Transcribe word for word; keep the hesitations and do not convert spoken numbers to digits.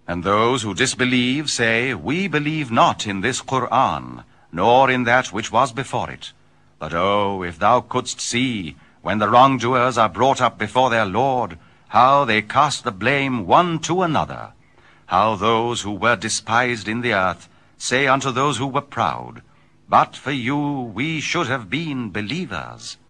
And those who disbelieve say, We believe not in this Qur'an, nor in that which was before it. But oh, if thou couldst see, when the wrongdoers are brought up before their Lord, how they cast the blame one to another, how those who were despised in the earth say unto those who were proud, But for you we should have been believers.